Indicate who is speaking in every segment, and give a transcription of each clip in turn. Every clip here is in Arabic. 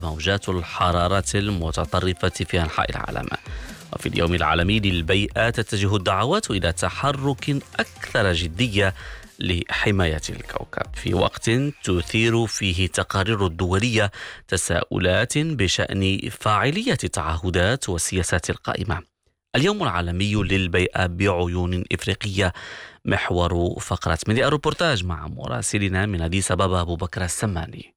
Speaker 1: موجات الحرارة المتطرفة في أنحاء العالم. وفي اليوم العالمي للبيئة تتجه الدعوات إلى تحرك أكثر جدية لحماية الكوكب، في وقت تثير فيه التقارير الدولية تساؤلات بشأن فاعلية التعهدات والسياسات القائمة. اليوم العالمي للبيئة بعيون إفريقية، محور فقرة ميديا روبورتاج مع مراسلنا من أديس أبابا أبو بكر السماني.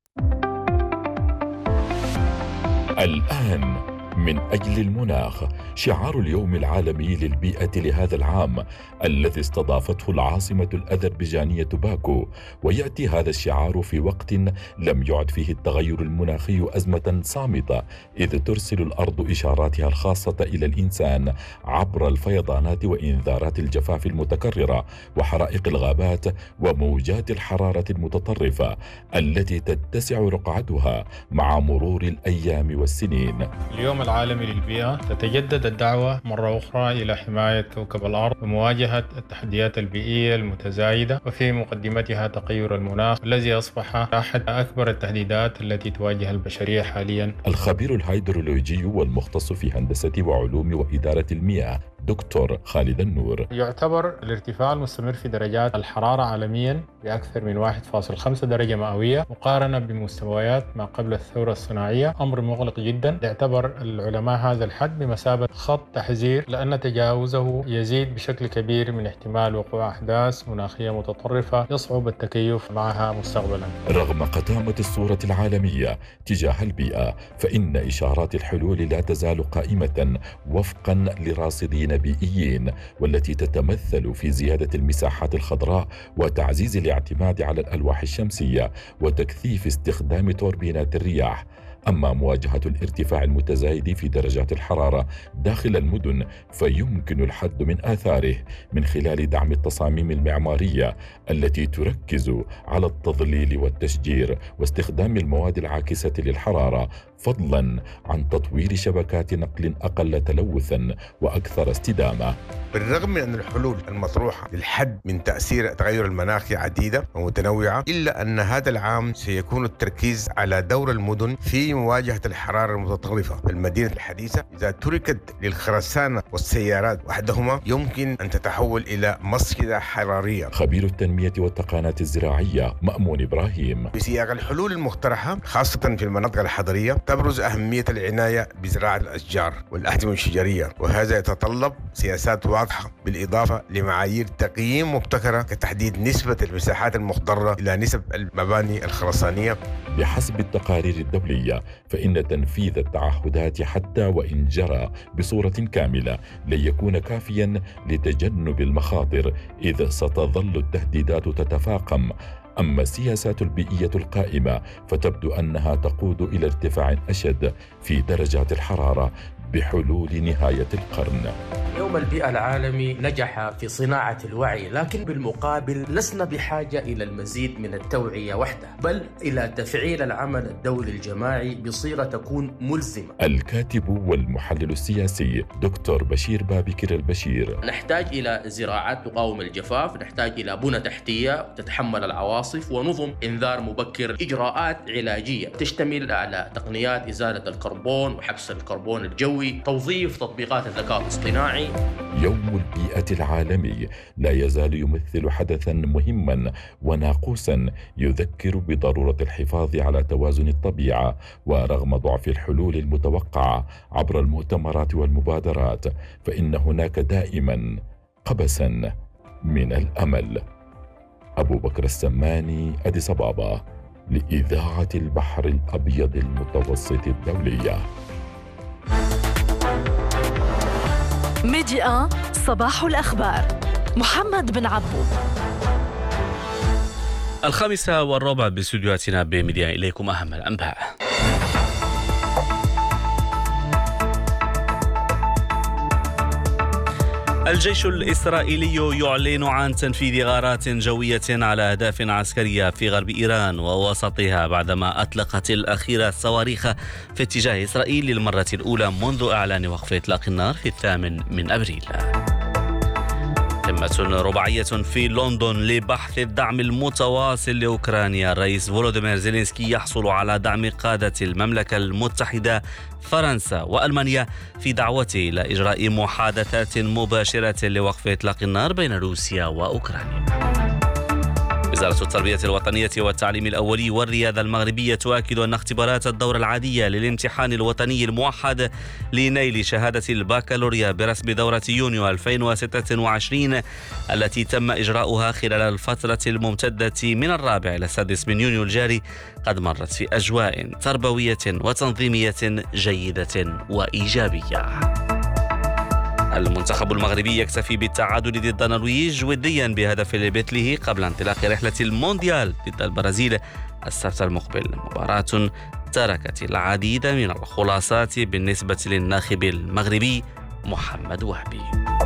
Speaker 2: الآن من أجل المناخ، شعار اليوم العالمي للبيئة لهذا العام الذي استضافته العاصمة الأذربيجانية باكو. ويأتي هذا الشعار في وقت لم يعد فيه التغير المناخي أزمة صامتة، إذ ترسل الأرض إشاراتها الخاصة إلى الإنسان عبر الفيضانات وإنذارات الجفاف المتكررة وحرائق الغابات وموجات الحرارة المتطرفة التي تتسع رقعتها مع مرور الأيام والسنين.
Speaker 3: اليوم العالمي للبيئة تتجدد الدعوة مرة أخرى إلى حماية كوكب الأرض ومواجهة التحديات البيئية المتزايدة، وفي مقدمتها تغير المناخ الذي أصبح أحد أكبر التهديدات التي تواجه البشرية حاليا.
Speaker 2: الخبير الهيدرولوجي والمختص في هندسة وعلوم وإدارة المياه دكتور خالد النور:
Speaker 3: يعتبر الارتفاع المستمر في درجات الحرارة عالميا بأكثر من 1.5 درجة مئوية مقارنة بمستويات ما قبل الثورة الصناعية أمر مقلق جدا. يعتبر العلماء هذا الحد بمثابة خط تحذير، لأن تجاوزه يزيد بشكل كبير من احتمال وقوع أحداث مناخية متطرفة يصعب التكيف معها مستقبلا.
Speaker 2: رغم قتامة الصورة العالمية تجاه البيئة، فإن إشارات الحلول لا تزال قائمة وفقا لراصدين بيئيين، والتي تتمثل في زيادة المساحات الخضراء وتعزيز الاعتماد على الألواح الشمسية وتكثيف استخدام توربينات الرياح. أما مواجهة الارتفاع المتزايد في درجات الحرارة داخل المدن فيمكن الحد من آثاره من خلال دعم التصاميم المعمارية التي تركز على التظليل والتشجير واستخدام المواد العاكسة للحرارة، فضلا عن تطوير شبكات نقل أقل تلوثا وأكثر استدامة.
Speaker 4: بالرغم من أن الحلول المطروحة للحد من تأثير تغير المناخ عديدة ومتنوعة، إلا أن هذا العام سيكون التركيز على دور المدن في مواجهة الحرارة المتطرفة. المدينة الحديثة إذا تركت للخرسانة والسيارات وحدهما يمكن أن تتحول إلى مصيدة حرارية.
Speaker 2: خبير التنمية والتقنيات الزراعية مأمون إبراهيم:
Speaker 4: في سياق الحلول المقترحة خاصة في المناطق الحضرية تبرز أهمية العناية بزراعة الأشجار والأحجام الشجرية، وهذا يتطلب سياسات واضحة بالإضافة لمعايير تقييم مبتكرة كتحديد نسبة المساحات المخضرة إلى نسب المباني الخرسانية.
Speaker 2: بحسب التقارير الدولية فإن تنفيذ التعهدات حتى وإن جرى بصورة كاملة لن يكون كافيا لتجنب المخاطر، إذ ستظل التهديدات تتفاقم. أما السياسات البيئية القائمة فتبدو أنها تقود إلى ارتفاع أشد في درجات الحرارة بحلول نهاية القرن.
Speaker 5: يوم البيئة العالمي نجح في صناعة الوعي، لكن بالمقابل لسنا بحاجة إلى المزيد من التوعية وحده، بل إلى تفعيل العمل الدولي الجماعي بصيغة تكون ملزمة.
Speaker 2: الكاتب والمحلل السياسي دكتور بشير بابكر البشير:
Speaker 5: نحتاج إلى زراعات تقاوم الجفاف، نحتاج إلى بنى تحتية تتحمل العواصف، ونظم إنذار مبكر، إجراءات علاجية تشتمل على تقنيات إزالة الكربون وحبس الكربون الجوي، توظيف تطبيقات الذكاء الاصطناعي.
Speaker 2: يوم البيئة العالمي لا يزال يمثل حدثا مهما وناقوسا يذكر بضرورة الحفاظ على توازن الطبيعة، ورغم ضعف الحلول المتوقعة عبر المؤتمرات والمبادرات فإن هناك دائما قبسا من الأمل. أبو بكر السماني، أديس أبابا، لإذاعة البحر الأبيض المتوسط الدولية.
Speaker 6: ميديا صباح الأخبار، محمد بن عبود.
Speaker 1: 5:15 باستديوهاتنا بميديا، إليكم أهم الأنباء. الجيش الإسرائيلي يعلن عن تنفيذ غارات جوية على أهداف عسكرية في غرب إيران ووسطها، بعدما أطلقت الأخيرة صواريخ في اتجاه إسرائيل للمرة الأولى منذ إعلان وقف إطلاق النار في 8 أبريل. قمة رباعية في لندن لبحث الدعم المتواصل لأوكرانيا. الرئيس فولوديمير زيلينسكي يحصل على دعم قادة المملكة المتحدة فرنسا وألمانيا في دعوته إلى إجراء محادثات مباشرة لوقف إطلاق النار بين روسيا وأوكرانيا. وزارة التربية الوطنية والتعليم الأولي والرياضة المغربية تؤكد أن اختبارات الدورة العادية للامتحان الوطني الموحد لنيل شهادة البكالوريا برسم دورة يونيو 2026 التي تم إجراؤها خلال الفترة الممتدة من 4 إلى 6 من يونيو الجاري قد مرت في أجواء تربوية وتنظيمية جيدة وإيجابية. المنتخب المغربي يكتفي بالتعادل ضد النرويج وديا بهدف لمثله قبل انطلاق رحلة المونديال ضد البرازيل السبت المقبل. مباراة تركت العديد من الخلاصات بالنسبة للناخب المغربي محمد وهبي.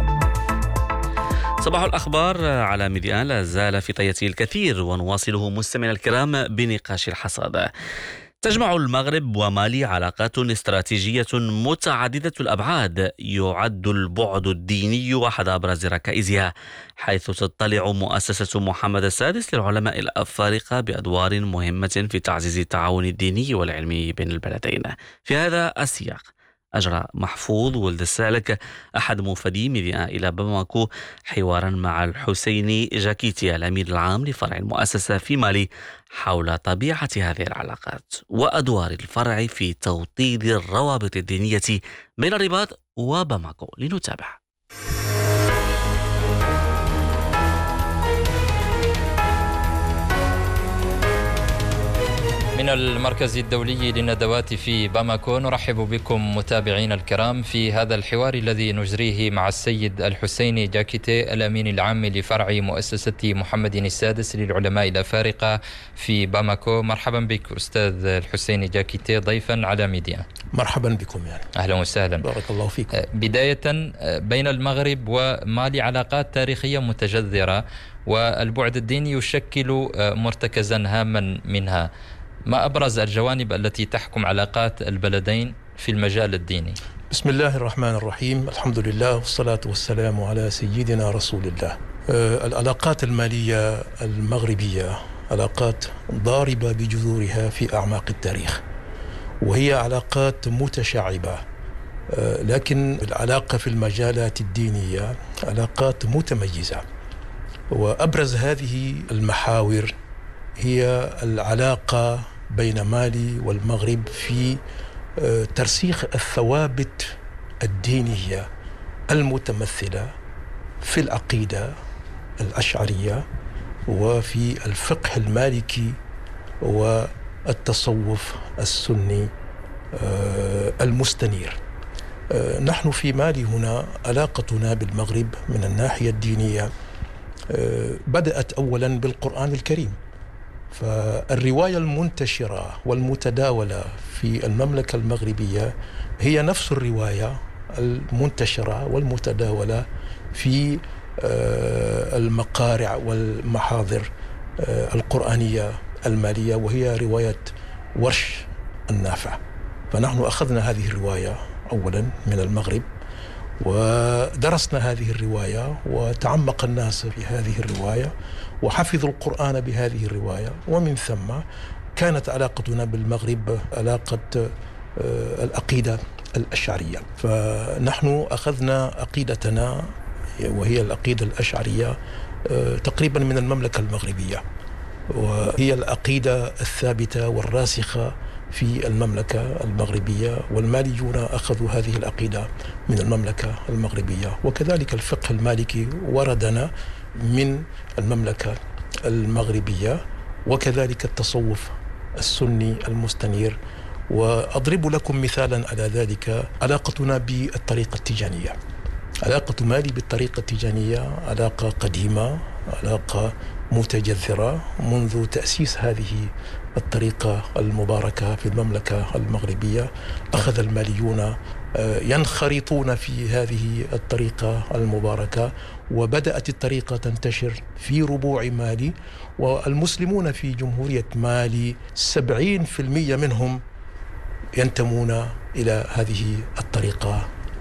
Speaker 1: صباح الأخبار على ميديان لا زال في طيته الكثير ونواصله مستمعينا الكرام بنقاش الحصاد. تجمع المغرب ومالي علاقات استراتيجية متعددة الأبعاد يعد البعد الديني أحد أبرز ركائزها، حيث تطلع مؤسسة محمد السادس للعلماء الأفارقة بأدوار مهمة في تعزيز التعاون الديني والعلمي بين البلدين. في هذا السياق أجرى محفوظ ولد السالك أحد موفدي ميديان إلى باماكو حوارا مع الحسيني جاكيتي الأمين العام لفرع المؤسسة في مالي حول طبيعة هذه العلاقات وأدوار الفرع في توطيد الروابط الدينية بين الرباط وباماكو. لنتابع.
Speaker 7: من المركز الدولي للندوات في باماكو نرحب بكم متابعين الكرام في هذا الحوار الذي نجريه مع السيد الحسيني جاكيتي الأمين العام لفرع مؤسسة محمد السادس للعلماء الأفارقة في باماكو. مرحبا بك أستاذ الحسيني جاكيتي ضيفا على ميديان.
Speaker 8: مرحبا بكم يعني.
Speaker 7: أهلا وسهلا.
Speaker 8: بارك الله فيكم.
Speaker 7: بداية بين المغرب ومالي علاقات تاريخية متجذرة والبعد الديني يشكل مرتكزا هاما منها. ما أبرز الجوانب التي تحكم علاقات البلدين في المجال الديني؟
Speaker 8: بسم الله الرحمن الرحيم، الحمد لله والصلاة والسلام على سيدنا رسول الله. العلاقات المالية المغربية علاقات ضاربة بجذورها في أعماق التاريخ، وهي علاقات متشعبة، لكن العلاقة في المجالات الدينية علاقات متميزة. وأبرز هذه المحاور هي العلاقة بين مالي والمغرب في ترسيخ الثوابت الدينية المتمثلة في العقيدة الأشعرية وفي الفقه المالكي والتصوف السني المستنير. نحن في مالي هنا علاقتنا بالمغرب من الناحية الدينية بدأت أولا بالقرآن الكريم، فالرواية المنتشرة والمتداولة في المملكة المغربية هي نفس الرواية المنتشرة والمتداولة في المقارع والمحاضر القرآنية المالية، وهي رواية ورش النافع. فنحن أخذنا هذه الرواية أولا من المغرب ودرسنا هذه الرواية وتعمق الناس في هذه الرواية وحفظوا القرآن بهذه الرواية، ومن ثم كانت علاقتنا بالمغرب علاقة العقيدة الأشعرية. فنحن أخذنا عقيدتنا وهي العقيدة الأشعرية تقريبا من المملكة المغربية، وهي العقيدة الثابتة والراسخة في المملكة المغربية، والماليون أخذوا هذه العقيدة من المملكة المغربية. وكذلك الفقه المالكي وردنا من المملكة المغربية، وكذلك التصوف السني المستنير. وأضرب لكم مثالا على ذلك علاقتنا بالطريقة التيجانية. علاقة مالي بالطريقة التيجانية علاقة قديمة، علاقة متجذرة منذ تأسيس هذه الطريقة المباركة في المملكة المغربية. أخذ الماليون ينخرطون في هذه الطريقة المباركة، وبدأت الطريقة تنتشر في ربوع مالي، والمسلمون في جمهورية مالي 70% منهم ينتمون إلى هذه الطريقة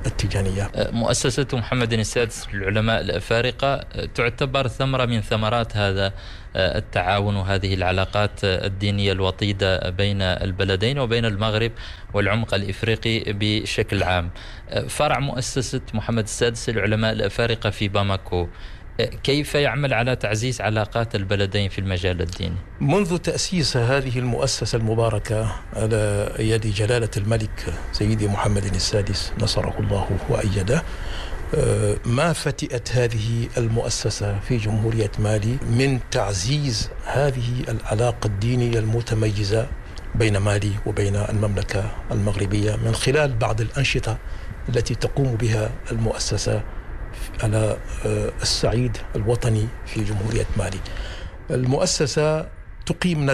Speaker 8: التيجانية.
Speaker 7: مؤسسة محمد السادس للعلماء الأفارقة تعتبر ثمرة من ثمرات هذا التعاون وهذه العلاقات الدينية الوطيدة بين البلدين وبين المغرب والعمق الإفريقي بشكل عام. فرع مؤسسة محمد السادس للعلماء الأفارقة في باماكو كيف يعمل على تعزيز علاقات البلدين في المجال الديني؟
Speaker 8: منذ تأسيس هذه المؤسسة المباركة على يد جلالة الملك سيدي محمد السادس نصره الله وأيده، ما فتئت هذه المؤسسة في جمهورية مالي من تعزيز هذه العلاقة الدينية المتميزة بين مالي وبين المملكة المغربية من خلال بعض الأنشطة التي تقوم بها المؤسسة على الصعيد الوطني في جمهورية مالي. المؤسسة تقيم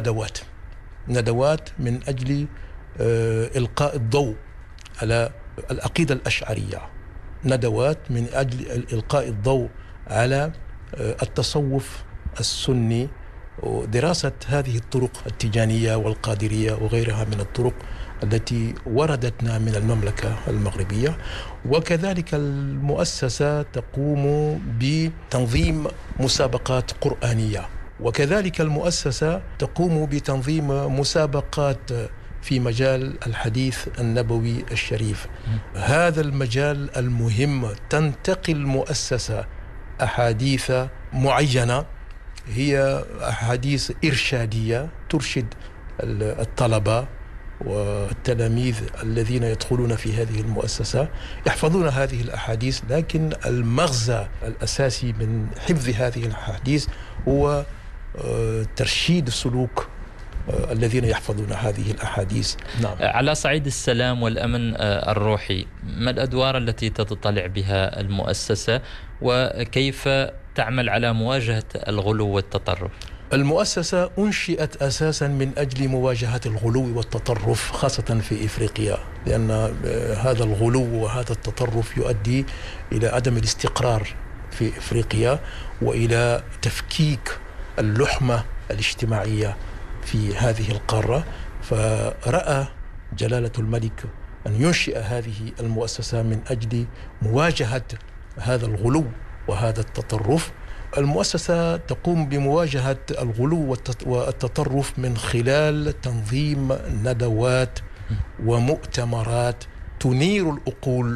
Speaker 8: ندوات من أجل إلقاء الضوء على العقيدة الأشعرية، ندوات من أجل إلقاء الضوء على التصوف السني ودراسة هذه الطرق التيجانية والقادرية وغيرها من الطرق التي وردتنا من المملكة المغربية. وكذلك المؤسسة تقوم بتنظيم مسابقات قرآنية، وكذلك المؤسسة تقوم بتنظيم مسابقات في مجال الحديث النبوي الشريف. هذا المجال المهم تنتقل المؤسسة أحاديث معينة، هي أحاديث إرشادية ترشد الطلبة والتلاميذ الذين يدخلون في هذه المؤسسة، يحفظون هذه الأحاديث، لكن المغزى الأساسي من حفظ هذه الأحاديث هو ترشيد سلوك الذين يحفظون هذه الأحاديث.
Speaker 7: نعم. على صعيد السلام والأمن الروحي، ما الأدوار التي تتطلع بها المؤسسة وكيف تعمل على مواجهة الغلو والتطرف؟
Speaker 8: المؤسسة أنشئت أساسا من أجل مواجهة الغلو والتطرف خاصة في إفريقيا، لأن هذا الغلو وهذا التطرف يؤدي إلى عدم الاستقرار في إفريقيا وإلى تفكيك اللحمة الاجتماعية في هذه القارة. فرأى جلالة الملك أن ينشئ هذه المؤسسة من أجل مواجهة هذا الغلو وهذا التطرف. المؤسسة تقوم بمواجهة الغلو والتطرف من خلال تنظيم ندوات ومؤتمرات تنير العقول،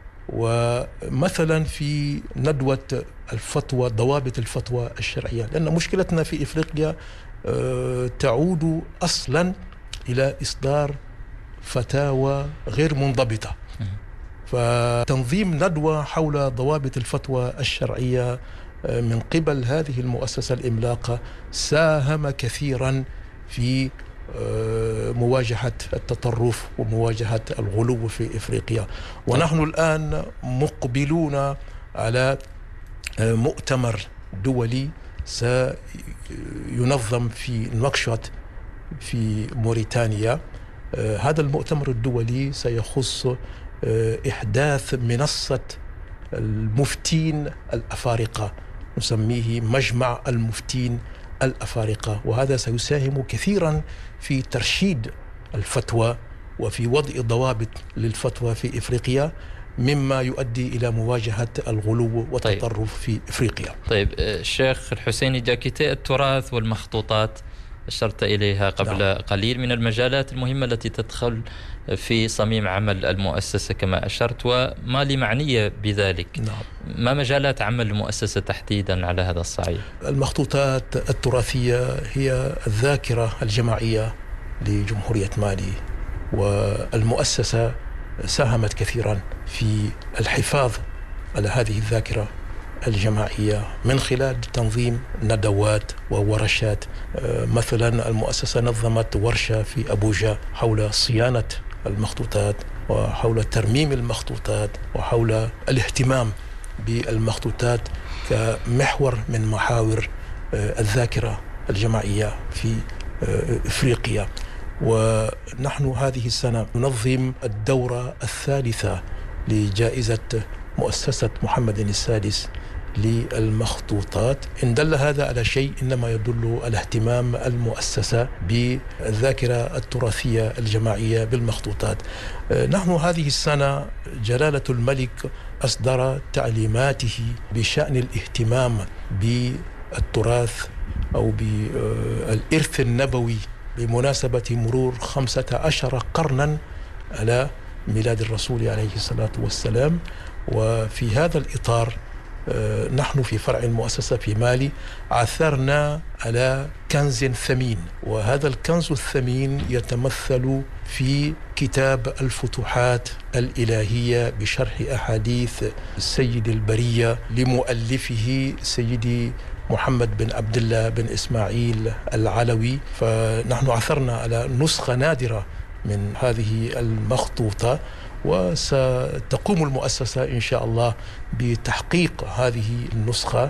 Speaker 8: ومثلا في ندوة الفتوى، ضوابط الفتوى الشرعية، لأن مشكلتنا في إفريقيا تعود أصلا إلى إصدار فتاوى غير منضبطة. فتنظيم ندوة حول ضوابط الفتوى الشرعية من قبل هذه المؤسسة العملاقة ساهم كثيرا في مواجهة التطرف ومواجهة الغلو في إفريقيا. ونحن الآن مقبلون على مؤتمر دولي سينظم في نواكشوط في موريتانيا. هذا المؤتمر الدولي سيخص إحداث منصة المفتين الأفارقة، نسميه مجمع المفتين الأفارقة، وهذا سيساهم كثيرا في ترشيد الفتوى وفي وضع ضوابط للفتوى في إفريقيا، مما يؤدي إلى مواجهة الغلو والتطرف في إفريقيا.
Speaker 7: طيب الشيخ الحسيني جاكيتي، التراث والمخطوطات أشرت إليها قبل قليل من المجالات المهمة التي تدخل في صميم عمل المؤسسة كما أشرت، ومالي معنية بذلك. ما مجالات عمل المؤسسة تحديدا على هذا الصعيد؟
Speaker 8: المخطوطات التراثية هي الذاكرة الجماعية لجمهورية مالي، والمؤسسة ساهمت كثيرا في الحفاظ على هذه الذاكرة الجماعية من خلال تنظيم ندوات وورشات. مثلا المؤسسة نظمت ورشة في أبوجا حول صيانة المخطوطات وحول ترميم المخطوطات وحول الاهتمام بالمخطوطات كمحور من محاور الذاكرة الجماعية في إفريقيا. ونحن هذه السنة ننظم الدورة الثالثة لجائزة مؤسسة محمد السادس للمخطوطات. إن دل هذا على شيء إنما يدل على اهتمام المؤسسة بالذاكرة التراثية الجماعية بالمخطوطات. نحن هذه السنة جلالة الملك أصدر تعليماته بشأن الاهتمام بالتراث أو بالإرث النبوي بمناسبة مرور 15 قرنا على ميلاد الرسول عليه الصلاة والسلام. وفي هذا الإطار نحن في فرع المؤسسة في مالي عثرنا على كنز ثمين، وهذا الكنز الثمين يتمثل في كتاب الفتوحات الإلهية بشرح أحاديث السيد البرية لمؤلفه سيدي محمد بن عبد الله بن إسماعيل العلوي. فنحن عثرنا على نسخة نادرة من هذه المخطوطة، وستقوم المؤسسة إن شاء الله بتحقيق هذه النسخة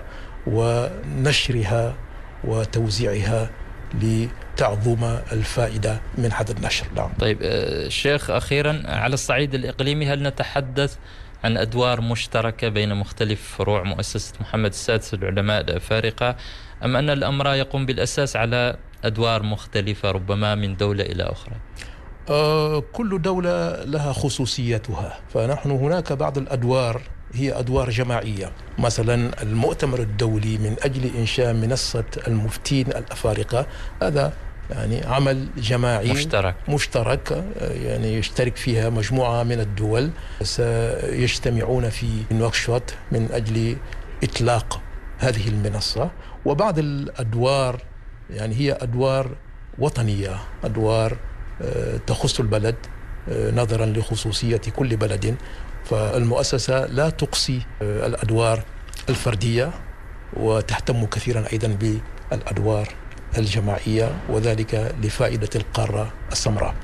Speaker 8: ونشرها وتوزيعها لتعظم الفائدة من هذا النشر. نعم.
Speaker 7: طيب الشيخ، أخيرا على الصعيد الإقليمي هل نتحدث عن أدوار مشتركة بين مختلف فروع مؤسسة محمد السادس للعلماء الأفارقة، أم أن الأمر يقوم بالأساس على أدوار مختلفة ربما من دولة إلى أخرى؟
Speaker 8: كل دولة لها خصوصيتها، فنحن هناك بعض الأدوار هي أدوار جماعية. مثلا المؤتمر الدولي من أجل إنشاء منصة المفتين الأفارقة، هذا يعني عمل جماعي مشترك يعني يشترك فيها مجموعة من الدول، سيجتمعون في نواكشوط من أجل إطلاق هذه المنصة. وبعض الأدوار يعني هي أدوار وطنية، أدوار تخص البلد نظرا لخصوصية كل بلد. فالمؤسسة لا تقصي الأدوار الفردية وتهتم كثيرا أيضا بالأدوار الجماعية، وذلك لفائدة القارة السمراء.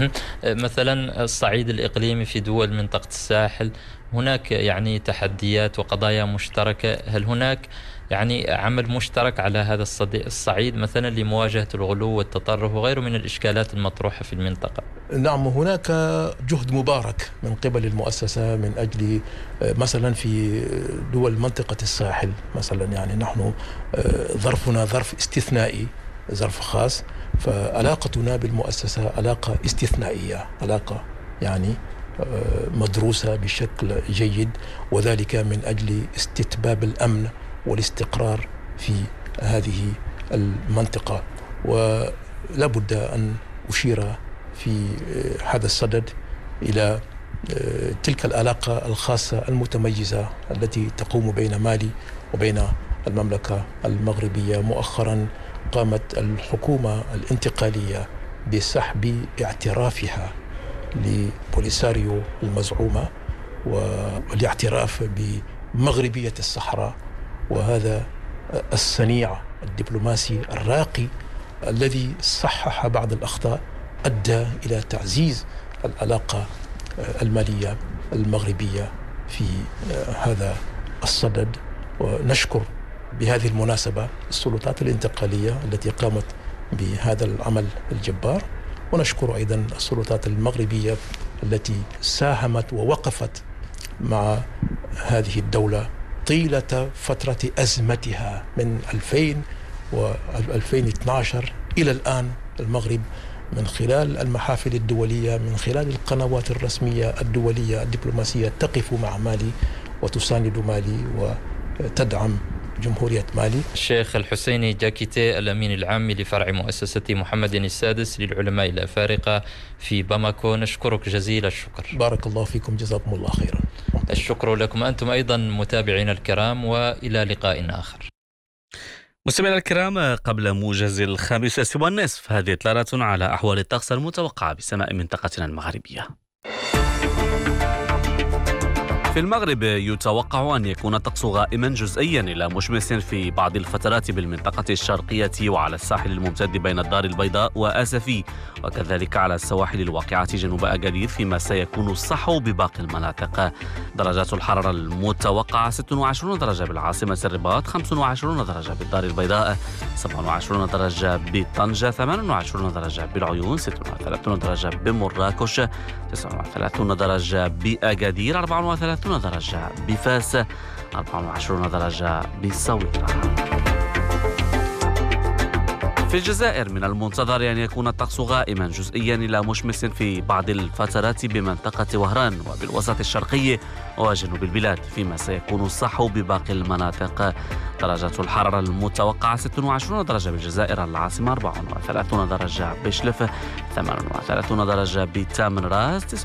Speaker 7: مثلا الصعيد الإقليمي في دول منطقة الساحل هناك يعني تحديات وقضايا مشتركة، هل هناك يعني عمل مشترك على هذا الصعيد مثلا لمواجهة الغلو والتطرف وغيره من الإشكالات المطروحة في المنطقة؟
Speaker 8: نعم، هناك جهد مبارك من قبل المؤسسة من أجل مثلا في دول منطقة الساحل مثلا، يعني نحن ظرفنا ظرف استثنائي، ظرف خاص، فعلاقتنا بالمؤسسة علاقة استثنائية، علاقة يعني مدروسة بشكل جيد، وذلك من أجل استتباب الأمن والاستقرار في هذه المنطقة. ولا بد أن أشير في هذا الصدد إلى تلك العلاقة الخاصة المتميزة التي تقوم بين مالي وبين المملكة المغربية. مؤخرا قامت الحكومة الانتقالية بسحب اعترافها لبوليساريو المزعومة والاعتراف بمغربية الصحراء، وهذا الصنيع الدبلوماسي الراقي الذي صحح بعض الأخطاء أدى إلى تعزيز العلاقة المالية المغربية في هذا الصدد. ونشكر بهذه المناسبة السلطات الانتقالية التي قامت بهذا العمل الجبار، ونشكر أيضا السلطات المغربية التي ساهمت ووقفت مع هذه الدولة طيلة فترة أزمتها من 2000 و2012 إلى الآن. المغرب من خلال المحافل الدولية، من خلال القنوات الرسمية الدولية الدبلوماسية، تقف مع مالي وتساند مالي وتدعم جمهورية مالي.
Speaker 7: الشيخ الحسيني جاكيتي الأمين العام لفرع مؤسسة محمد السادس للعلماء الأفارقة في باماكو، نشكرك جزيل الشكر.
Speaker 8: بارك الله فيكم، جزاكم الله خيرا.
Speaker 7: الشكر لكم أنتم أيضا متابعين الكرام، وإلى لقاء آخر.
Speaker 1: مستمعينا الكرام، قبل موجز 5:30 هذه إطلالة على أحوال الطقس المتوقعة بسماء منطقتنا المغربية. في المغرب يتوقع أن يكون الطقس غائما جزئيا إلى مشمس في بعض الفترات بالمنطقة الشرقية وعلى الساحل الممتد بين الدار البيضاء وآسفي، وكذلك على السواحل الواقعة جنوب أكادير، فيما سيكون الصحو بباقي المناطق. درجات الحرارة المتوقعة 26 درجة بالعاصمة الرباط، 25 درجة بالدار البيضاء، 27 درجة بطنجة، 28 درجة بالعيون، 36 38 درجة بمراكش، 39 درجة بأكادير، 34 درجة بفاس، 24 درجة بصويرة. في الجزائر من المنتظر أن يكون الطقس غائما جزئيا إلى مشمس في بعض الفترات بمنطقة وهران وبالوسط الشرقي وجنوب البلاد، فيما سيكون الصحو بباقي المناطق. درجة الحرارة المتوقعة 26 درجة بالجزائر العاصمة، 34 درجة بشلف، 38 درجة بتامن راس،